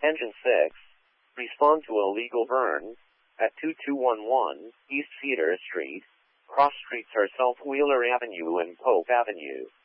Engine 6. Respond to illegal burn at 2211 East Cedar Street. Cross streets are South Wheeler Avenue and Pope Avenue.